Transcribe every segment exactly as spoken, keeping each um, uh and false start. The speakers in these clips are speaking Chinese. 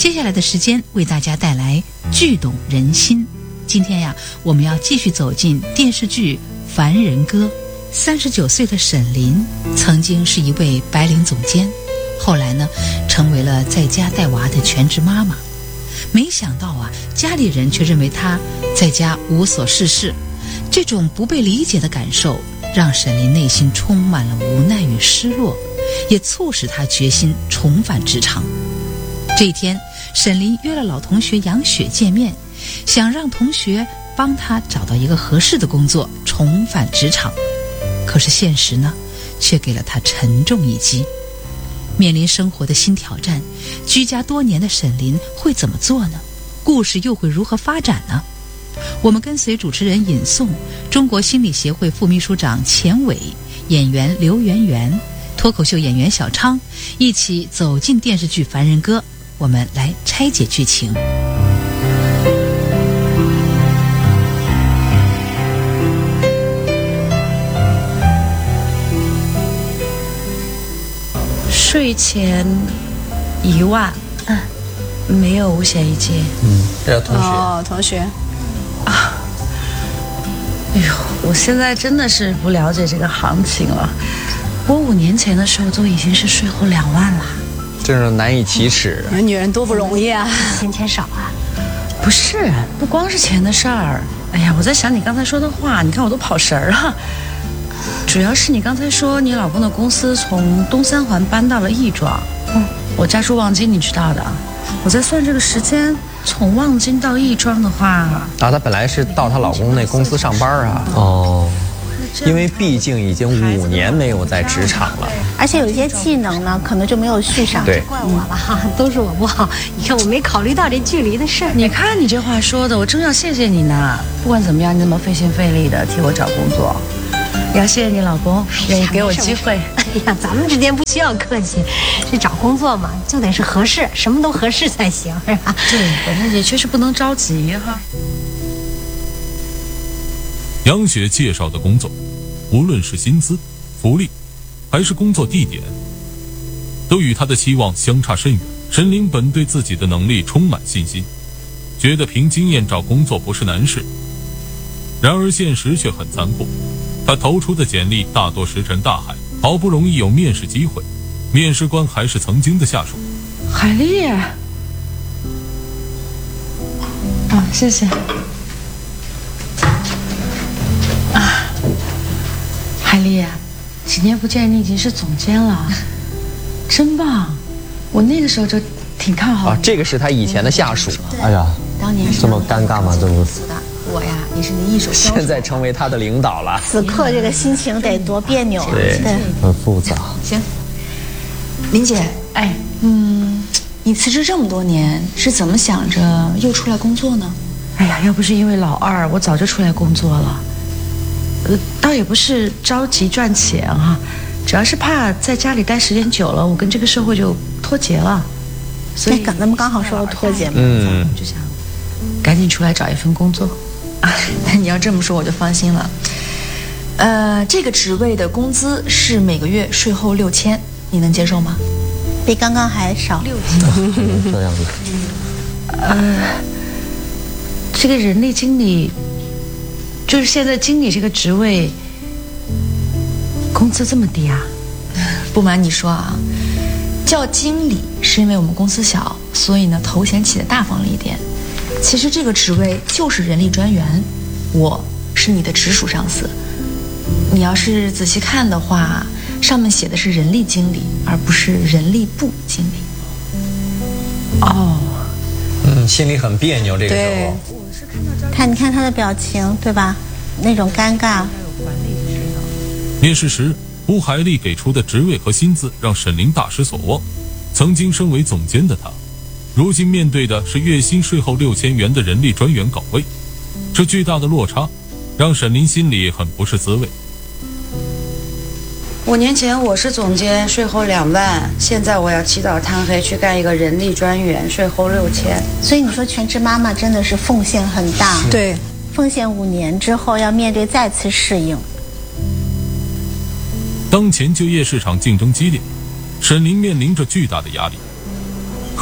接下来的时间为大家带来剧懂人心。今天呀，我们要继续走进电视剧《凡人歌》。三十九岁的沈林曾经是一位白领总监，后来呢，成为了在家带娃的全职妈妈。没想到啊，家里人却认为她在家无所事事。这种不被理解的感受，让沈林内心充满了无奈与失落，也促使她决心重返职场。这一天，沈林约了老同学杨雪见面，想让同学帮他找到一个合适的工作，重返职场。可是现实呢，却给了他沉重一击。面临生活的新挑战，居家多年的沈林会怎么做呢？故事又会如何发展呢？我们跟随主持人尹颂、中国心理协会副秘书长钱伟、演员刘媛媛、脱口秀演员小昌，一起走进电视剧《凡人歌》，我们来拆解剧情。 税前一万，嗯，没有五险一金。 嗯，这同学。 哦，同学。 啊，哎呦，我现在真的是不了解这个行情了。我五年前的时候都已经是税后两万了， 真是难以启齿。 嗯、女人多不容易啊， 嫌钱少啊？ 不是，不光是钱的事儿。哎呀，我在想你刚才说的话，你看我都跑神儿了。主要是你刚才说你老公的公司从东三环搬到了亦庄，嗯，我家住望京，你知道的。我在算这个时间，从望京到亦庄的话， 啊，她本来是到她老公那公司上班啊。哦，因为毕竟已经五年没有在职场了， 而且有一些技能呢，可能就没有续上。 对， 怪我了哈，都是我不好。你看我没考虑到这距离的事儿。 你看你这话说的，我真要谢谢你呢。不管怎么样，你那么费心费力的替我找工作。也要谢谢你老公愿意给我机会。 哎呀，咱们之间不需要客气，这找工作嘛，就得是合适，什么都合适才行，是吧？ 对，反正也确实不能着急哈。 杨雪介绍的工作，无论是薪资、福利，还是工作地点，都与她的期望相差甚远。沈林本对自己的能力充满信心，觉得凭经验找工作不是难事。然而现实却很残酷。他投出的简历大多石沉大海，好不容易有面试机会，面试官还是曾经的下属。 海丽，啊，谢谢。啊，海丽，几年不见，你已经是总监了，真棒！我那个时候就挺看好。 啊，这个是他以前的下属。 哎呀， 当年是这么尴尬吗？这不是。 我呀，也是你一手销售。 现在成为他的领导了， 此刻这个心情得多别扭啊！ 对， 很复杂。 行，林姐， 哎， 嗯，你辞职这么多年，是怎么想着又出来工作呢？ 哎呀，要不是因为老二，我早就出来工作了。呃，倒也不是着急赚钱啊，主要是怕在家里待时间久了，我跟这个社会就脱节了。所以咱们刚好说到脱节嘛， 嗯， 就想赶紧出来找一份工作。 啊，你要这么说我就放心了。呃，这个职位的工资是每个月税后六千，你能接受吗？ 比刚刚还少。 六千， 这样子。 呃，这个人力经理，就是现在经理这个职位，工资这么低啊？ 不瞒你说啊，叫经理是因为我们公司小，所以呢头衔起的大方了一点。其实这个职位就是人力专员，我是你的直属上司。你要是仔细看的话，上面写的是人力经理，而不是人力部经理。 哦， 嗯，心里很别扭。这个时候， 看你看他的表情，对吧？那种尴尬。 面试时，吴海丽给出的职位和薪资让沈林大失所望。曾经身为总监的他，如今面对的是月薪税后六千元的人力专员岗位，这巨大的落差让沈林心里很不是滋味。 五年前我是总监，税后两万，现在我要起早贪黑去干一个人力专员，税后六千。 所以你说全职妈妈真的是奉献很大， 对， 奉献五年之后要面对再次适应。 当前就业市场竞争激烈，沈林面临着巨大的压力。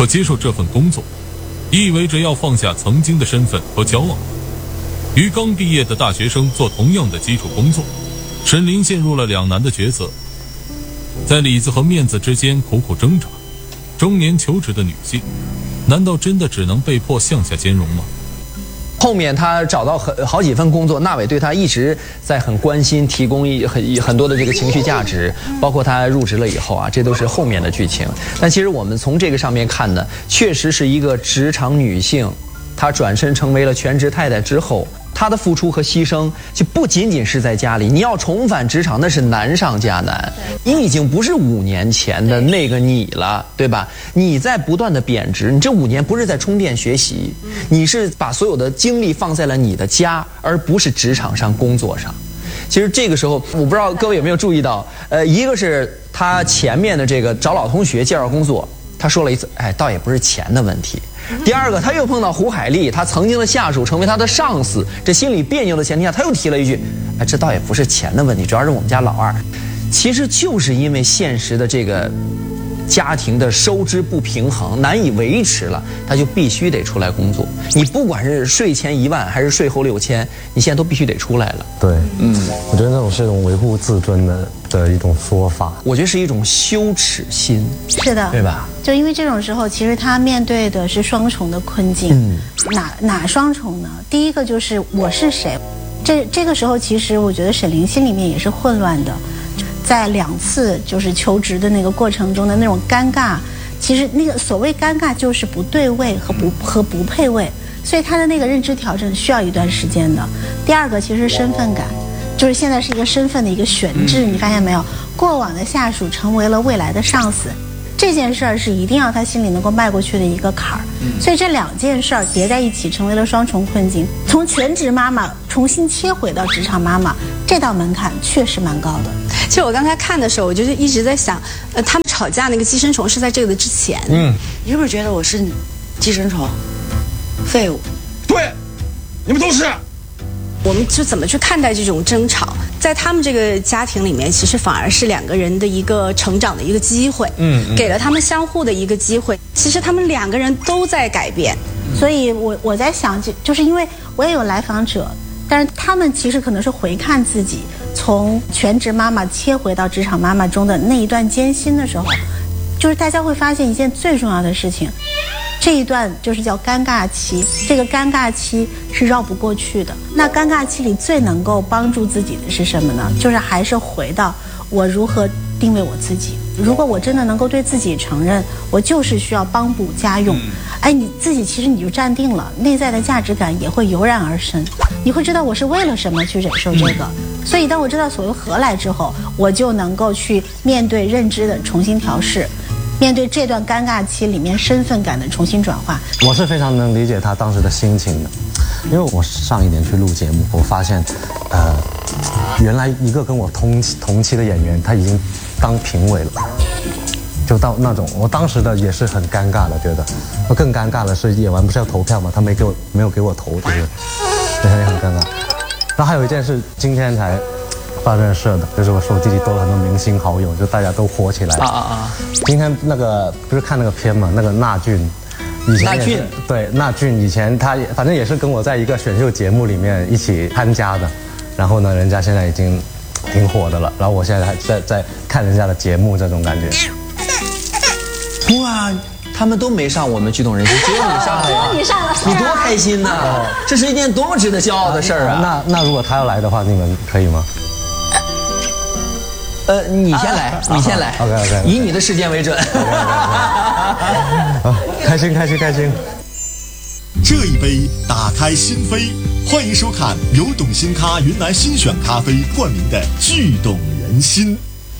可接受这份工作，意味着要放下曾经的身份和骄傲，与刚毕业的大学生做同样的基础工作。沈凌陷入了两难的抉择，在里子和面子之间苦苦挣扎。中年求职的女性，难道真的只能被迫向下兼容吗？ 后面他找到很好几份工作，那伟对他一直在很关心，提供一很很多的这个情绪价值，包括他入职了以后啊，这都是后面的剧情。但其实我们从这个上面看呢，确实是一个职场女性，她转身成为了全职太太之后，她的付出和牺牲就不仅仅是在家里，你要重返职场那是难上加难。你已经不是五年前的那个你了，对吧？你在不断的贬值，你这五年不是在充电学习，你是把所有的精力放在了你的家，而不是职场上工作上。其实这个时候，我不知道各位有没有注意到，呃，一个是他前面的这个找老同学介绍工作，他说了一次，哎，倒也不是钱的问题。第二个，他又碰到胡海丽，他曾经的下属成为他的上司，这心里别扭的前提下，他又提了一句，哎，这倒也不是钱的问题，主要是我们家老二。其实就是因为现实的这个家庭的收支不平衡，难以维持了，他就必须得出来工作。你不管是税前一万还是税后六千，你现在都必须得出来了。 对，嗯，我觉得那种是一种维护自尊的的一种说法， 我觉得是一种羞耻心。 是的， 对吧？ 就因为这种时候，其实他面对的是双重的困境。嗯，哪哪双重呢？第一个就是我是谁，这这个时候其实我觉得沈凌心里面也是混乱的。在两次就是求职的那个过程中的那种尴尬，其实那个所谓尴尬就是不对位和不和不配位，所以他的那个认知调整需要一段时间的。第二个其实是身份感，就是现在是一个身份的一个悬置，你发现没有？过往的下属成为了未来的上司，这件事儿是一定要他心里能够迈过去的一个坎儿。所以这两件事儿叠在一起，成为了双重困境。从全职妈妈重新切回到职场妈妈，这道门槛确实蛮高的。 其实我刚才看的时候，我就是一直在想，呃，他们吵架那个寄生虫是在这个的之前。 嗯，你是不是觉得我是寄生虫、废物？ 对，你们都是。 我们就怎么去看待这种争吵？在他们这个家庭里面，其实反而是两个人的一个成长的一个机会，嗯，嗯给了他们相互的一个机会。其实他们两个人都在改变， 所以我我在想，就就是因为我也有来访者，但是他们其实可能是回看自己从全职妈妈切回到职场妈妈中的那一段艰辛的时候，就是大家会发现一件最重要的事情。这一段就是叫尴尬期，这个尴尬期是绕不过去的。那尴尬期里最能够帮助自己的是什么呢？就是还是回到我如何定位我自己。如果我真的能够对自己承认，我就是需要帮补家用，哎，你自己其实你就站定了，内在的价值感也会油然而生。你会知道我是为了什么去忍受这个。所以当我知道所谓何来之后，我就能够去面对认知的重新调试。面对这段尴尬期里面身份感的重新转化， 我是非常能理解他当时的心情的，因为我上一年去录节目，我发现，呃，原来一个跟我同期同期的演员，他已经当评委了，就到那种，我当时的也是很尴尬的，觉得，更尴尬的是演完不是要投票吗？他没给我没有给我投，就是，也很尴尬。然后还有一件事，今天才发生的事的，就是我手机里多了很多明星好友，就大家都火起来了。啊啊啊！今天那个不是看那个片嘛，那个纳俊，以前纳俊对纳俊以前他反正也是跟我在一个选秀节目里面一起参加的，然后呢，人家现在已经挺火的了，然后我现在还在在看人家的节目，这种感觉。 哇！他们都没上我们剧动人心，只有你上了呀！ 你上了， 你多开心呐！哦、这是一件多么值得骄傲的事儿啊！ 那那如果他要来的话，你们可以吗？ 呃，你先来，啊、你先来 ，OK OK， 以你的时间为准。 啊，开心开心开心！ 这一杯打开心扉，欢迎收看由董新咖云南新选咖啡冠名的《剧动人心》。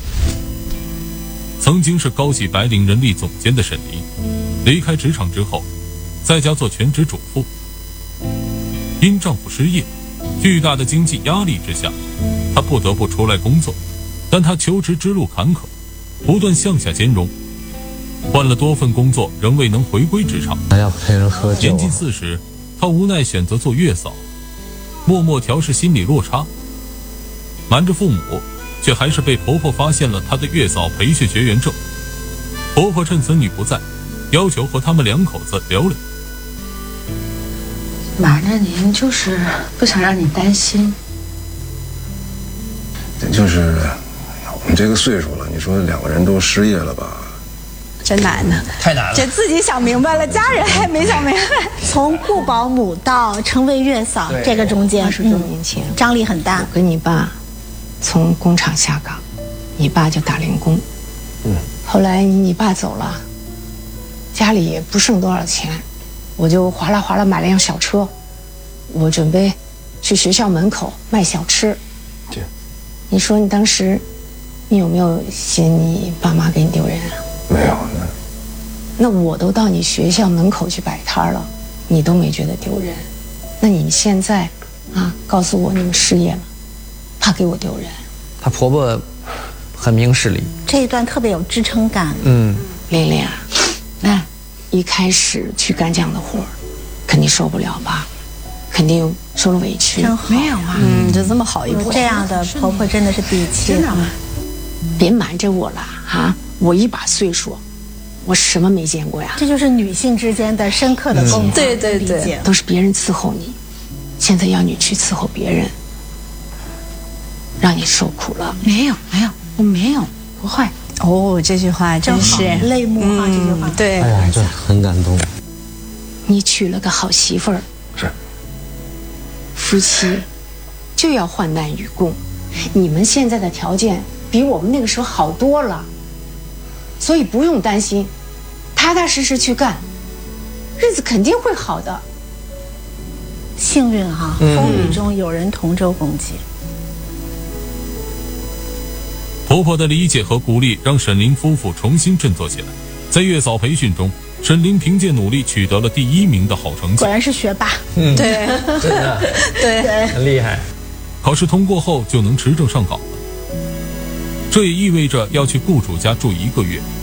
曾经是高级白领人力总监的沈黎，离开职场之后，在家做全职主妇。因丈夫失业，巨大的经济压力之下，她不得不出来工作。但她求职之路坎坷，不断向下兼容，换了多份工作，仍未能回归职场。 还要陪人喝酒。 年近四十，她无奈选择做月嫂，默默调试心理落差。瞒着父母，却还是被婆婆发现了她的月嫂培训学员证。婆婆趁子女不在， 要求和他们两口子聊聊。 瞒着您就是不想让你担心。 就是我们这个岁数了，你说两个人都失业了吧？ 真难呢， 太难了。 这自己想明白了，家人还没想明白。 从顾保姆到成为月嫂，这个中间二十多年前， 嗯、张力很大。 我跟你爸从工厂下岗，你爸就打零工。 嗯。 后来你爸走了，家里也不剩多少钱，我就哗啦哗啦买了辆小车，我准备去学校门口卖小吃。 对。 你说你当时，你有没有嫌你爸妈给你丢人啊？ 没有， 那我都到你学校门口去摆摊了，你都没觉得丢人，那你现在啊，告诉我你们失业了，怕给我丢人？ 她婆婆很明事理， 这一段特别有支撑感。 嗯， 琳琳啊，那一开始去干这样的活儿，肯定受不了吧？肯定受了委屈。 真好， 没有啊， 嗯，就这么好一婆， 这样的婆婆真的是底气。 真的吗？ 别瞒着我了啊！我一把岁数，我什么没见过呀？ 这就是女性之间的深刻的共同对对对理解。 都是别人伺候你，现在要你去伺候别人，让你受苦了。 没有没有，我没有，不会。 哦，这句话真是泪目啊！这句话， 对， 哎呀，这很感动。 你娶了个好媳妇儿， 是。 夫妻就要患难与共，你们现在的条件比我们那个时候好多了，所以不用担心，踏踏实实去干，日子肯定会好的。 幸运哈、啊， 嗯、 风雨中有人同舟共济。 婆婆的理解和鼓励让沈凌夫妇重新振作起来。在月嫂培训中，沈凌凭借努力取得了第一名的好成绩。 果然是学霸。 嗯， 对， 真的， 对， 很厉害。 考试通过后就能持证上岗了，这也意味着要去雇主家住一个月。